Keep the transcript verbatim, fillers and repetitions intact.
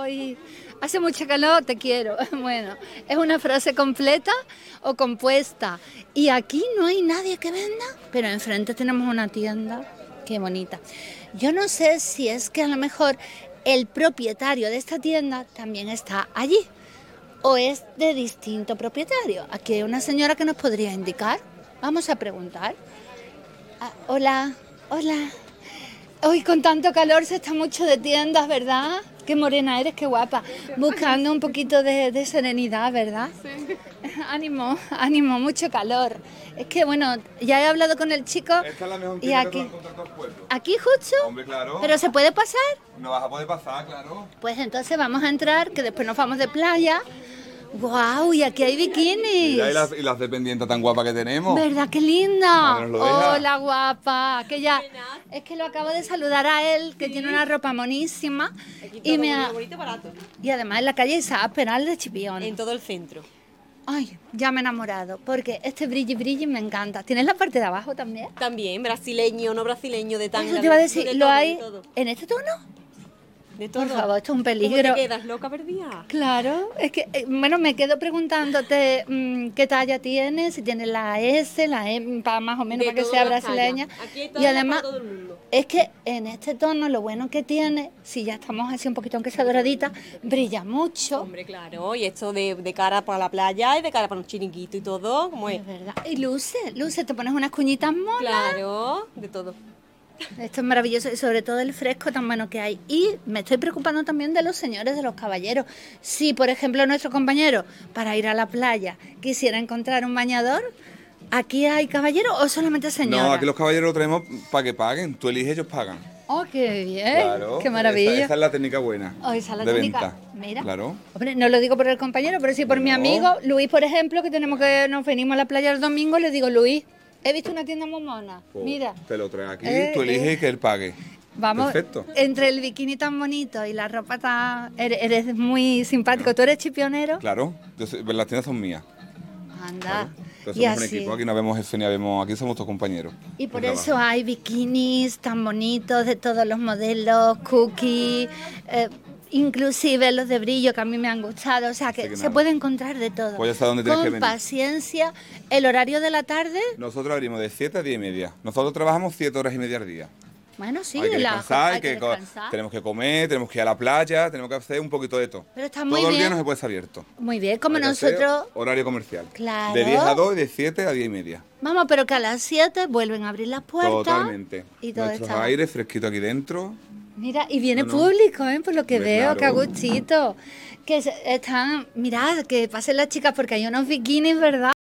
Ay, hace mucho calor, te quiero. Bueno, es una frase completa o compuesta. Y aquí no hay nadie que venda, pero enfrente tenemos una tienda. Qué bonita. Yo no sé si es que a lo mejor el propietario de esta tienda también está allí o es de distinto propietario. Aquí hay una señora que nos podría indicar. Vamos a preguntar. Ah, hola, hola. Hoy con tanto calor se está mucho de tiendas, ¿verdad? Qué morena eres, qué guapa. Buscando un poquito de, de serenidad, ¿verdad? Sí. Ánimo, ánimo, mucho calor. Es que, bueno, ya he hablado con el chico. Esta es la mejor y tienda aquí, que tú vas a encontrar en todo el pueblo. ¿Aquí justo? Hombre, claro. ¿Pero se puede pasar? No vas a poder pasar, claro. Pues entonces vamos a entrar, que después nos vamos de playa. ¡Guau! Y aquí hay bikinis. Mira, y las, y las dependientes tan guapas que tenemos. ¿Verdad? ¡Qué linda! A ver, nos lo deja. Hola, guapa. Que ya, es que lo acabo de saludar a él, que sí. Tiene una ropa monísima. Aquí y todo me ha... bonito, barato. Y además en la calle Isaac Peral de Chipión. En todo el centro. Ay, ya me he enamorado, porque este brilli brilli me encanta. ¿Tienes la parte de abajo también? También, brasileño, no brasileño, de tanga. Eso te iba a decir, de ¿lo todo, hay de todo. en este tono? De todo. Por favor, esto es un peligro. ¿Cómo te quedas, loca perdida? Claro, es que, eh, bueno, me quedo preguntándote mmm, qué talla tienes, si tienes la S, la M, para más o menos De para que sea todas las brasileña. tallas. Aquí hay Y tallas además, para todo el mundo. es que en este tono lo bueno que tiene, si ya estamos así un poquito aunque sea doradita, brilla mucho. Hombre, claro, y esto de, de cara para la playa y de cara para un chiringuito y todo, como es. Es verdad. Y luce, luce, te pones unas cuñitas monas. Claro, de todo. Esto es maravilloso y sobre todo el fresco tan bueno que hay. Y me estoy preocupando también de los señores, de los caballeros. Si, por ejemplo, nuestro compañero, para ir a la playa, quisiera encontrar un bañador, ¿aquí hay caballeros o solamente señoras? No, aquí los caballeros lo traemos para que paguen. Tú eliges, ellos pagan. ¡Oh, qué bien! Claro, ¡Qué maravilla! Esa, esa es la técnica buena. Oh, esa es la de técnica. venta. Mira. Claro. Hombre, no lo digo por el compañero, pero sí por Bueno. mi amigo Luis, por ejemplo, que tenemos que nos venimos a la playa el domingo, le digo, Luis, he visto una tienda muy mona. Pues, Mira. te lo traes aquí, Eh, tú eliges eh. y que él pague. Vamos, Perfecto. entre el bikini tan bonito y la ropa tan... Eres, eres muy simpático. ¿Tú eres chipionero? Claro, yo soy- las tiendas son mías. Anda. Claro. Entonces Y somos un así. equipo, aquí no vemos jefe ni vemos, aquí somos todos compañeros. Y por de eso trabajo. hay bikinis tan bonitos de todos los modelos, cookies, eh, inclusive los de brillo que a mí me han gustado. O sea, que, Así que se nada. puede encontrar de todo. Pues ya sabes dónde tienes Con que venir. paciencia. El horario de la tarde, Nosotros abrimos de siete a diez y media. Nosotros trabajamos siete horas y media al día. bueno, sí, hay que la- descansar, hay hay que que co- descansar. tenemos que comer, tenemos que ir a la playa, tenemos que hacer un poquito de todo. Pero está muy todo el día bien. no se puede estar abierto. Muy bien, como Hay que hacer nosotros... horario comercial. Claro. De diez a dos y de siete a diez y media. Vamos, pero que a las siete vuelven a abrir las puertas. Totalmente. Y todo Nuestros está... aires fresquitos aquí dentro. Mira, y viene No, no. público, ¿eh? Por lo que Hombre, veo, claro. que a gustito. Que se- están... Mirad, que pasen las chicas porque hay unos bikinis, ¿verdad?